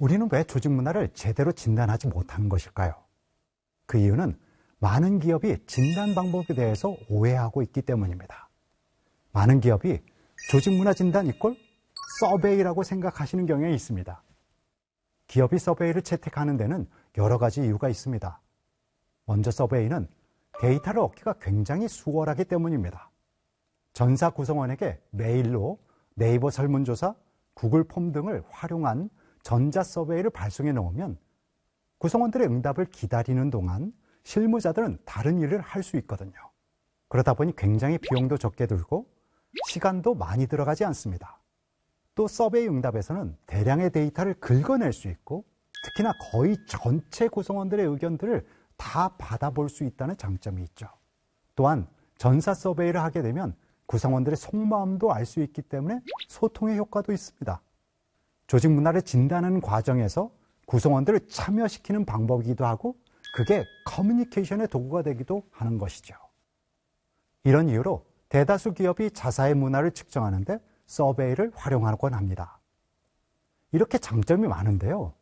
우리는 왜 조직 문화를 제대로 진단하지 못하는 것일까요? 그 이유는 많은 기업이 진단 방법에 대해서 오해하고 있기 때문입니다. 많은 기업이 조직 문화 진단 이꼴 서베이라고 생각하시는 경향이 있습니다. 기업이 서베이를 채택하는 데는 여러 가지 이유가 있습니다. 먼저 서베이는 데이터를 얻기가 굉장히 수월하기 때문입니다. 전사 구성원에게 메일로 네이버 설문조사, 구글 폼 등을 활용한 전자 서베이를 발송해 놓으면 구성원들의 응답을 기다리는 동안 실무자들은 다른 일을 할 수 있거든요. 그러다 보니 굉장히 비용도 적게 들고 시간도 많이 들어가지 않습니다. 또 서베이 응답에서는 대량의 데이터를 긁어낼 수 있고 특히나 거의 전체 구성원들의 의견들을 다 받아볼 수 있다는 장점이 있죠. 또한 전사 서베이를 하게 되면 구성원들의 속마음도 알 수 있기 때문에 소통의 효과도 있습니다. 조직 문화를 진단하는 과정에서 구성원들을 참여시키는 방법이기도 하고 그게 커뮤니케이션의 도구가 되기도 하는 것이죠. 이런 이유로 대다수 기업이 자사의 문화를 측정하는데 서베이를 활용하곤 합니다. 이렇게 장점이 많은데요.